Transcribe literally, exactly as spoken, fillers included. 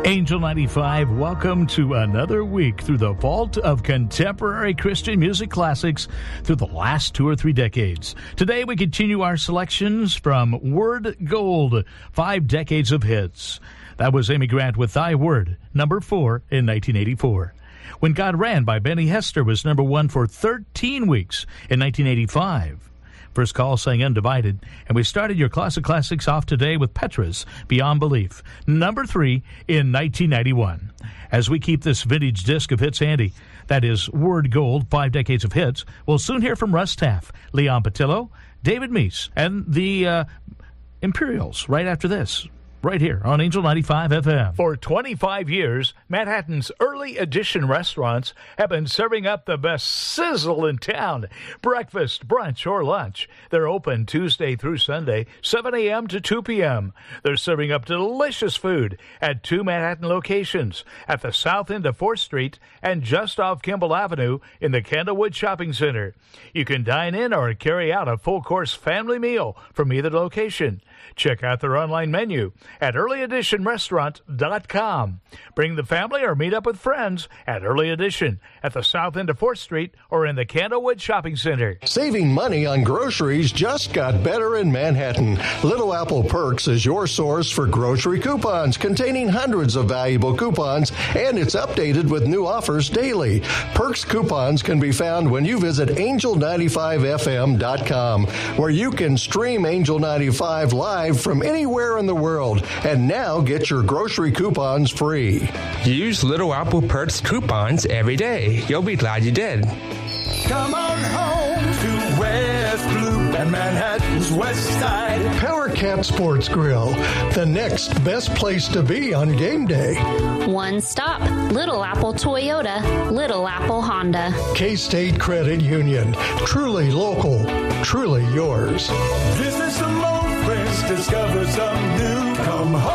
Angel ninety-five, welcome to another week through the vault of contemporary Christian music classics through the last two or three decades. Today we continue our selections from Word Gold, five decades of hits. That was Amy Grant with Thy Word, number four in nineteen eighty-four. When God Ran by Benny Hester was number one for thirteen weeks in nineteen eighty-five. First Call sang Undivided, and we started your classic classics off today with Petra's Beyond Belief, number three in nineteen ninety-one. As we keep this vintage disc of hits handy, that is Word Gold, five decades of hits, we'll soon hear from Russ Taff, Leon Patillo, David Meese, and the uh, Imperials right after this. Right here on Angel ninety-five F M. For twenty-five years, Manhattan's early edition restaurants have been serving up the best sizzle in town. Breakfast, brunch, or lunch. They're open Tuesday through Sunday, seven a.m. to two p.m. They're serving up delicious food at two Manhattan locations, at the south end of fourth Street and just off Kimball Avenue in the Candlewood Shopping Center. You can dine in or carry out a full-course family meal from either location. Check out their online menu at early edition restaurant dot com. Bring the family or meet up with friends at Early Edition at the south end of fourth Street or in the Candlewood Shopping Center. Saving money on groceries just got better in Manhattan. Little Apple Perks is your source for grocery coupons containing hundreds of valuable coupons, and it's updated with new offers daily. Perks coupons can be found when you visit angel ninety-five f m dot com, where you can stream Angel ninety-five live from anywhere in the world. And now get your grocery coupons free. Use Little Apple Perks coupons every day. You'll be glad you did. Come on home to West Loop and Manhattan's West Side. Power Cat Sports Grill, the next best place to be on game day. One stop, Little Apple Toyota, Little Apple Honda. K-State Credit Union, truly local, truly yours. Visit some old friends, discover some new. Come